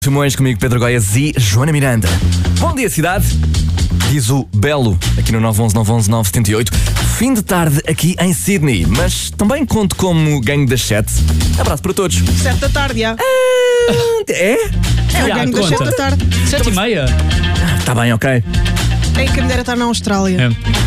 Simões comigo, Pedro Goiás e Joana Miranda. Bom dia, cidade. Diz o Belo, aqui no 911-911-978. Fim de tarde aqui em Sydney, mas também conto como gangue das 7. Abraço para todos. 7 da tarde, já. É? É o gangue das 7 da tarde. 7h30. Está bem, ok. É que a mulher está na Austrália.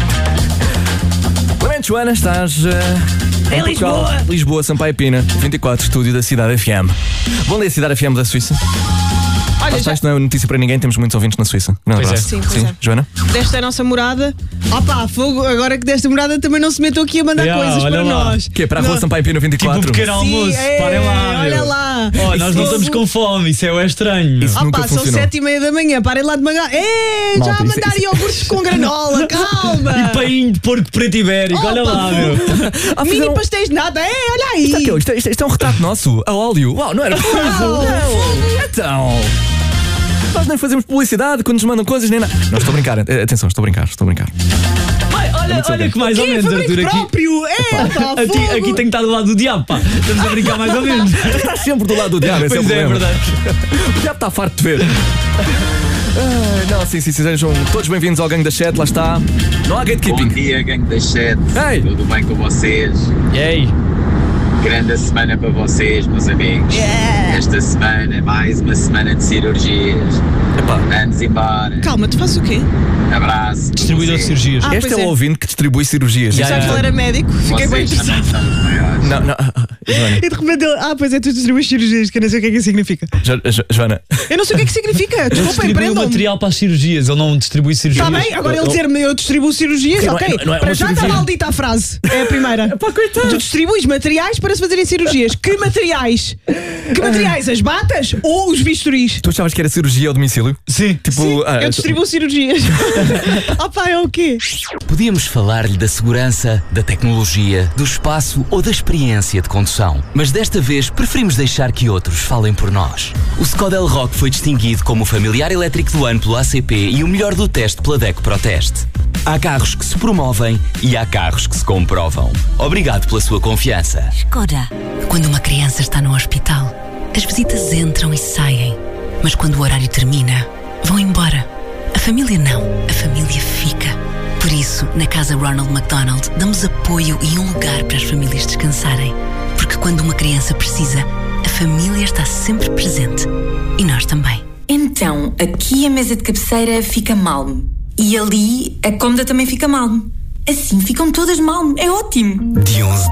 Lamento, Joana, estás em Portugal. Lisboa, Sampaio Pina, 24, estúdio da Cidade FM. Bom dia, Cidade FM da Suíça. Olha, já... Isto não é notícia para ninguém, temos muitos ouvintes na Suíça. Não, Pois é. Sim, pois é. Joana? Desta é a nossa morada. Opa, fogo, agora que desta morada também não se metam aqui a mandar coisas para lá. nós. Que é para a rua Sampaio Pina 24? Tipo um pequeno almoço, parem lá. Olha meu. lá. Oh, nós não estamos com fome, isso é estranho. Isso nunca Opa, são funcionou. 7h30 da manhã, parem lá de manhã. Já a Malta, mandar iogurtes com granola, calma. E painho de porco preto ibérico, olha lá, meu. Mini pastéis de nada, olha aí. Isto é um retrato nosso, a óleo. Uau, não era fogo. Então... Nós nem fazemos publicidade quando nos mandam coisas nem nada. Não, estou a brincar. Atenção, estou a brincar. Ai, olha que mais ou menos, Arthur, aqui. Próprio, Aqui tem que estar do lado do diabo, pá. Estamos a brincar mais ou menos. Tu estás sempre do lado do diabo, esse é o Pois é, problema. verdade. O diabo está farto de ver. Não, sim, sejam todos bem-vindos ao Gangue das 7, lá está. Não há gatekeeping. Bom dia, Gangue das 7. Ei. Tudo bem com vocês? E aí? Grande semana para vocês, meus amigos. Esta semana, mais uma semana de cirurgias. Epá, Vamos embora. Calma, tu fazes o quê? Abraço. Distribuidor de Vocês. cirurgias. Ah, este é pois o é. ouvinte que distribui cirurgias. Já, Sabes que ele era médico? Fiquei bem Vocês também interessada. são os maiores. Não, Joana. E de repente ele, pois é, tu distribuis cirurgias, que eu não sei o que é que isso significa. Joana. Eu não sei o que é que significa. Ele Desculpa, distribui o empreendam-me. material para as cirurgias, ele não distribui cirurgias. Está bem, agora ele dizer-me eu distribuo cirurgias, Não é- ok. não é Para uma já está cirurgia. maldita a frase. É a primeira. Pá, coitado. Tu distribuis materiais para se fazerem cirurgias. Que materiais? Que materiais? As batas ou os bisturis? Tu achavas que era cirurgia ao domicílio? Sim. Tipo, Sim, eu distribuo cirurgias. Pá, é o quê? Podíamos falar-lhe da segurança, da tecnologia, do espaço ou da experiência de condução. Mas desta vez preferimos deixar que outros falem por nós. O Skoda Elroq foi distinguido como o familiar elétrico do ano pelo ACP e o melhor do teste pela DECO Proteste. Há carros que se promovem e há carros que se comprovam. Obrigado pela sua confiança. Skoda. Quando uma criança está no hospital, as visitas entram e saem. Mas quando o horário termina, vão embora. A família não, a família fica. Por isso, na Casa Ronald McDonald, damos apoio e um lugar para as famílias descansarem. Porque quando uma criança precisa, a família está sempre presente. E nós também. Então, aqui a mesa de cabeceira fica malme. E ali a cômoda também fica malme. Assim ficam todas malme. É ótimo. De 11